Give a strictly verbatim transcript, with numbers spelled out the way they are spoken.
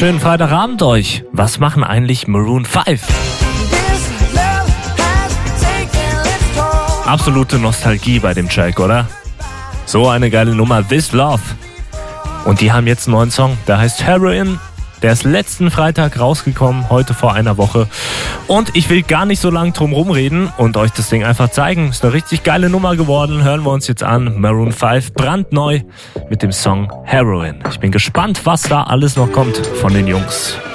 Schönen Freitagabend euch. Was machen eigentlich Maroon fünf? Absolute Nostalgie bei dem Track, oder? So eine geile Nummer, This Love. Und die haben jetzt einen neuen Song, der heißt Heroin. Der ist letzten Freitag rausgekommen, heute vor einer Woche. Und ich will gar nicht so lange drum rumreden und euch das Ding einfach zeigen. Ist eine richtig geile Nummer geworden. Hören wir uns jetzt an. Maroon fünf, brandneu mit dem Song Heroin. Ich bin gespannt, was da alles noch kommt von den Jungs.